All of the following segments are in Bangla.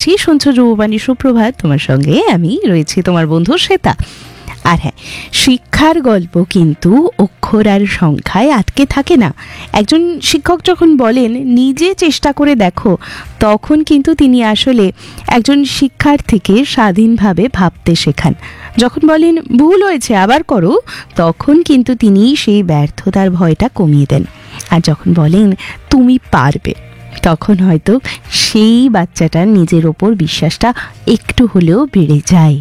রয়েছি, শুনছো যুববাণী সুপ্রভাত, তোমার সঙ্গে আমি রয়েছি তোমার বন্ধু শ্বেতা। আর হ্যাঁ, শিক্ষার গল্প কিন্তু অক্ষর আর সংখ্যায় আটকে থাকে না। একজন শিক্ষক যখন বলেন নিজে চেষ্টা করে দেখো, তখন কিন্তু তিনি আসলে একজন শিক্ষার্থীকে স্বাধীনভাবে ভাবতে শেখান। যখন বলেন ভুল হয়েছে আবার করো, তখন কিন্তু তিনি সেই ব্যর্থতার ভয়টা কমিয়ে দেন। আর যখন বলেন তুমি পারবে, তখন হয়তো সেই বাচ্চাটার নিজের ওপর বিশ্বাসটা একটু হলেও বেড়ে যায়।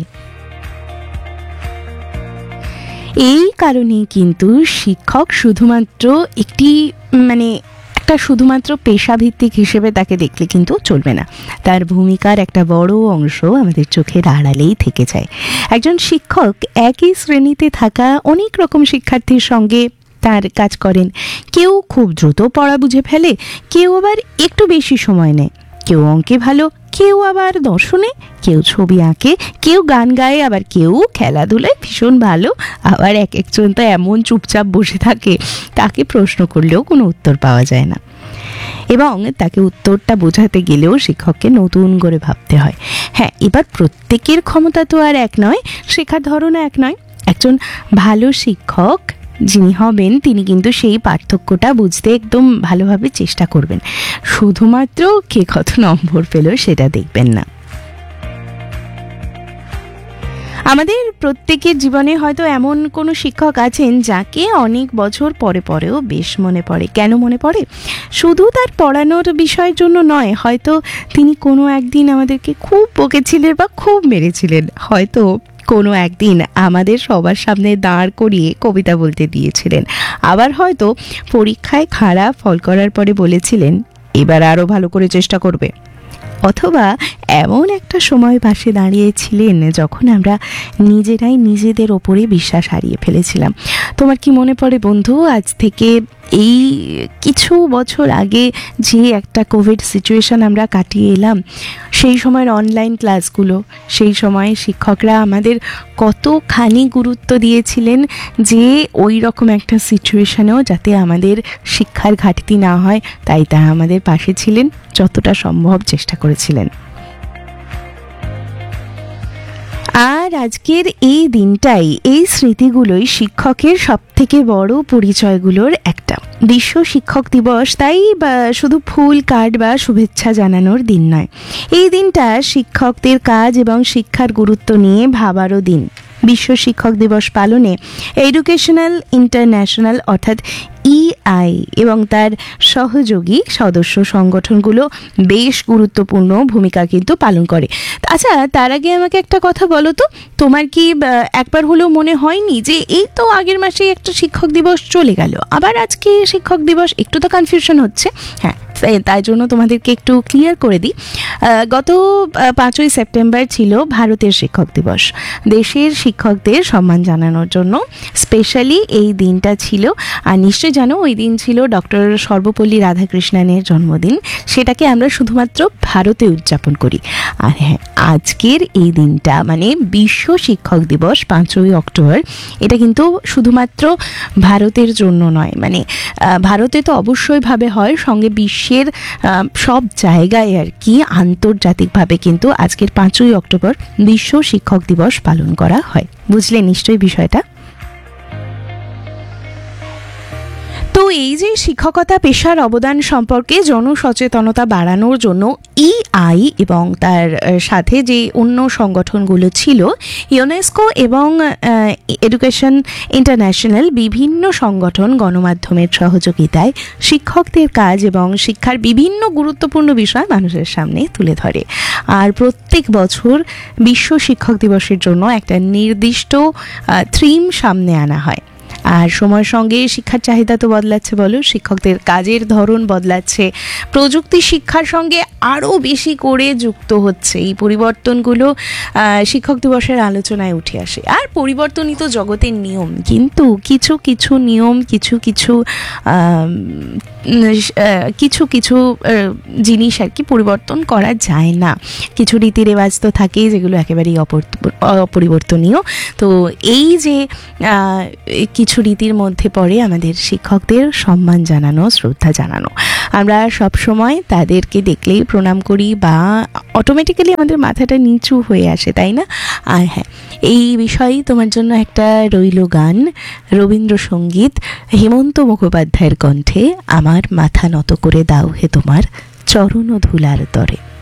এই কারণেই কিন্তু শিক্ষক শুধুমাত্র একটা শুধুমাত্র পেশাভিত্তিক হিসেবে তাকে দেখলে কিন্তু চলবে না। তার ভূমিকার একটা বড় অংশ আমাদের চোখের আড়ালেই থেকে যায়। একজন শিক্ষক একই শ্রেণীতে থাকা অনেক রকম শিক্ষার্থীর সঙ্গে তার কাজ করেন। কেউ খুব দ্রুত পড়া বুঝে ফেলে, কেউ আবার একটু বেশি সময় নেয়, কেউ অঙ্কে ভালো, কেউ আবার দর্শনে, কেউ ছবি আঁকে, কেউ গান গায়, আবার কেউ খেলাধুলায় ভীষণ ভালো। আবার এক একজন তো এমন চুপচাপ বসে থাকে, তাকে প্রশ্ন করলেও কোনো উত্তর পাওয়া যায় না, এবং তাকে উত্তরটা বোঝাতে গেলেও শিক্ষককে নতুন করে ভাবতে হয়। হ্যাঁ, এবার প্রত্যেকের ক্ষমতা তো আর এক নয়, শেখার ধরনও এক নয়। একজন ভালো শিক্ষক যিনি হবেন, তিনি কিন্তু সেই পার্থক্যটা বুঝতে একদম ভালোভাবে চেষ্টা করবেন। শুধুমাত্র কে কত নম্বর পেল সেটা দেখবেন না। আমাদের প্রত্যেকের জীবনে হয়তো এমন কোনো শিক্ষক আছেন যাকে অনেক বছর পরে পরেও বেশ মনে পড়ে। কেন মনে পড়ে? শুধু তার পড়ানোর বিষয়ের জন্য নয়, হয়তো তিনি কোনো একদিন আমাদেরকে খুব বকেছিলেন বা খুব মেরেছিলেন, হয়তো কোনো একদিন আমাদের সবার সামনে দাঁড় করিয়ে কবিতা বলতে দিয়েছিলেন, আবার হয়তো পরীক্ষায় খারাপ ফল করার পরে বলেছিলেন এবার আরও ভালো করে চেষ্টা করবে। অথবা এমন একটা সময় পাশে দাঁড়িয়েছিলেন যখন আমরা নিজেরাই নিজেদের ওপরে বিশ্বাস হারিয়ে ফেলেছিলাম। তোমার কি মনে পড়ে বন্ধু, আজ থেকে এই কিছু বছর আগে যে একটা কোভিড সিচুয়েশন আমরা কাটিয়ে এলাম, সেই সময়ের অনলাইন ক্লাসগুলো, সেই সময় শিক্ষকরা আমাদের কতখানি গুরুত্ব দিয়েছিলেন যে ওই রকম একটা সিচুয়েশনেও যাতে আমাদের শিক্ষার ঘাটতি না হয়, তাই তারা আমাদের পাশে ছিলেন, যতটা সম্ভব চেষ্টা করেছিলেন। আর আজকের এই দিনটাই, এই স্মৃতিগুলোই শিক্ষকের সবথেকে বড় পরিচয়গুলোর একটা। বিশ্ব শিক্ষক দিবস তাই শুধু ফুল কার্ড বা শুভেচ্ছা জানানোর দিন নয়, এই দিনটা শিক্ষকদের কাজ এবং শিক্ষার গুরুত্ব নিয়ে ভাবারও দিন। বিশ্ব শিক্ষক দিবস পালনে এডুকেশনাল ইন্টারন্যাশনাল অর্থাৎ EI এবং তার সহযোগী সদস্য সংগঠনগুলো বেশ গুরুত্বপূর্ণ ভূমিকা কিন্তু পালন করে। আচ্ছা, তার আগে আমাকে একটা কথা বলো তো, তোমার কি একবার হলেও মনে হয়নি যে এই তো আগের মাসে একটা শিক্ষক দিবস চলে গেল, আবার আজকে শিক্ষক দিবস? একটু তো কনফিউশন হচ্ছে। হ্যাঁ, তাই জন্য তোমাদেরকে একটু ক্লিয়ার করে দিই। গত 5ই সেপ্টেম্বর ছিল ভারতের শিক্ষক দিবস। দেশের শিক্ষকদের সম্মান জানানোর জন্য স্পেশালি এই দিনটা ছিল। আর নিশ্চয়ই জানো, ওই দিন ছিল ডক্টর সর্বপল্লী রাধাকৃষ্ণনের জন্মদিন। সেটাকে আমরা শুধুমাত্র ভারতে উদযাপন করি। আর হ্যাঁ, আজকের এই দিনটা মানে বিশ্ব শিক্ষক দিবস 5ই অক্টোবর, এটা কিন্তু শুধুমাত্র ভারতের জন্য নয়, মানে ভারতে তো অবশ্যই ভাবে হয়, সঙ্গে বিশ্বের সব জায়গায় আর কি আন্তর্জাতিকভাবে কিন্তু আজকের 5ই অক্টোবর বিশ্ব শিক্ষক দিবস পালন করা হয়। বুঝলে নিশ্চয়ই বিষয়টা। তো এই যে শিক্ষকতা পেশার অবদান সম্পর্কে জনসচেতনতা বাড়ানোর জন্য EI এবং তার সাথে যে অন্য সংগঠনগুলো ছিল, ইউনেস্কো এবং এডুকেশন ইন্টারন্যাশনাল, বিভিন্ন সংগঠন গণমাধ্যমের সহযোগিতায় শিক্ষকদের কাজ এবং শিক্ষার বিভিন্ন গুরুত্বপূর্ণ বিষয় মানুষের সামনে তুলে ধরে। আর প্রত্যেক বছর বিশ্ব শিক্ষক দিবসের জন্য একটা নির্দিষ্ট থিম সামনে আনা হয়। আর সময়ের সঙ্গে শিক্ষার চাহিদা তো বদলাচ্ছে, বলো, শিক্ষকদের কাজের ধরন বদলাচ্ছে, প্রযুক্তি শিক্ষার সঙ্গে আরও বেশি করে যুক্ত হচ্ছে। এই পরিবর্তনগুলো শিক্ষক দিবসের আলোচনায় উঠে আসে। আর পরিবর্তনই তো জগতের নিয়ম, কিন্তু কিছু কিছু নিয়ম, কিছু কিছু জিনিস আর কি পরিবর্তন করা যায় না। কিছু রীতি রেওয়াজ তো থাকেই, যেগুলো একেবারেই অপরিবর্তনীয়। তো এই যে কিছু কিছু রীতির মধ্যে পড়ে আমাদের শিক্ষকদের সম্মান জানানো, শ্রদ্ধা জানানো। আমরা সব সময় তাদেরকে দেখলেই প্রণাম করি বা অটোমেটিক্যালি আমাদের মাথাটা নিচু হয়ে আসে, তাই না? আর হ্যাঁ, এই বিষয়েই তোমার জন্য একটা রইল গান, রবীন্দ্রসঙ্গীত, হেমন্ত মুখোপাধ্যায়ের কণ্ঠে, আমার মাথা নত করে দাও হে তোমার চরণ ধুলার তরে।